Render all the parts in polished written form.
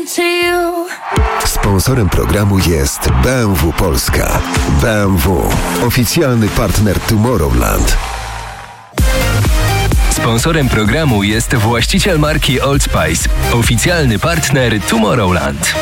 Sponsorem programu jest BMW Polska. BMW, oficjalny partner Tomorrowland. Sponsorem programu jest właściciel marki Old Spice, oficjalny partner Tomorrowland.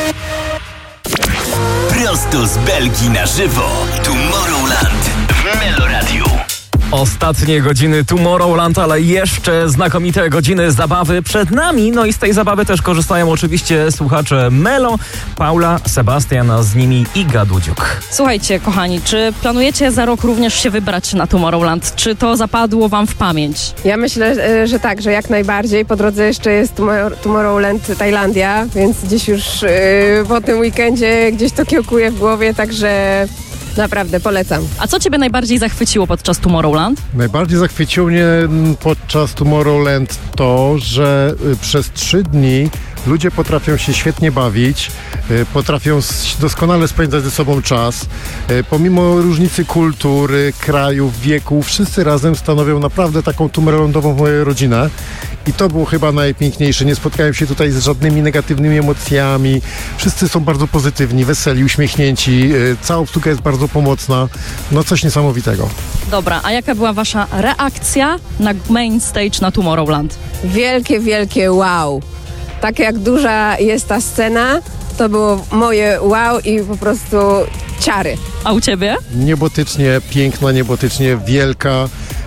Prosto z Belgii na żywo. Tomorrowland w Meloradiu. Ostatnie godziny Tomorrowland, ale jeszcze znakomite godziny zabawy przed nami. No i z tej zabawy też korzystają oczywiście słuchacze Melo, Paula, Sebastian, a z nimi Iga Dudziuk. Słuchajcie, kochani, czy planujecie za rok również się wybrać na Tomorrowland? Czy to zapadło wam w pamięć? Ja myślę, że tak, że jak najbardziej. Po drodze jeszcze jest Tomorrowland Tajlandia, więc gdzieś już po tym weekendzie gdzieś to kiełkuje w głowie, także naprawdę polecam. A co ciebie najbardziej zachwyciło podczas Tomorrowland? Najbardziej zachwyciło mnie podczas Tomorrowland to, że przez 3 dni ludzie potrafią się świetnie bawić, potrafią doskonale spędzać ze sobą czas. Pomimo różnicy kultury, krajów, wieków, wszyscy razem stanowią naprawdę taką Tomorrowlandową rodzinę. I to było chyba najpiękniejsze. Nie spotkałem się tutaj z żadnymi negatywnymi emocjami. Wszyscy są bardzo pozytywni, weseli, uśmiechnięci. Cała obsługa jest bardzo pomocna. No coś niesamowitego. Dobra, a jaka była wasza reakcja na main stage na Tomorrowland? Wielkie, wielkie wow. Tak jak duża jest ta scena, to było moje wow i po prostu ciary. A u ciebie? Niebotycznie piękna, niebotycznie wielka,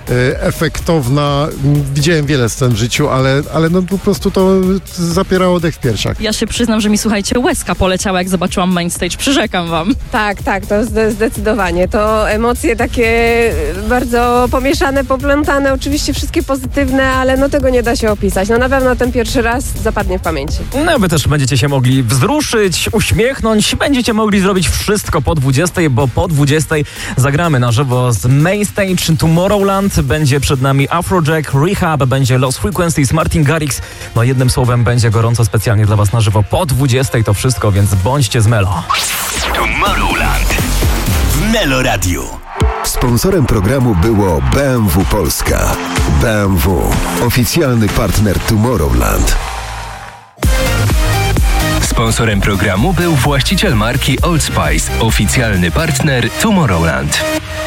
efektowna. Widziałem wiele scen w życiu, ale no po prostu to zapierało dech w piersiach. Ja się przyznam, że mi, słuchajcie, łezka poleciała, jak zobaczyłam main stage. Przyrzekam wam. Tak, to zdecydowanie. To emocje takie bardzo pomieszane, poplątane, oczywiście wszystkie pozytywne, ale no tego nie da się opisać. No na pewno ten pierwszy raz zapadnie w pamięci. No wy też będziecie się mogli wzruszyć, uśmiechnąć, będziecie mogli zrobić wszystko po 20, bo po 20 zagramy na żywo z Main Stage Tomorrowland. Będzie przed nami Afrojack, Rehab, będzie Lost Frequencies, Martin Garrix. No jednym słowem będzie gorąco specjalnie dla was na żywo po 20 to wszystko, więc bądźcie z Melo. Tomorrowland w Meloradiu. Sponsorem programu było BMW Polska. BMW, oficjalny partner Tomorrowland. Sponsorem programu był właściciel marki Old Spice, oficjalny partner Tomorrowland.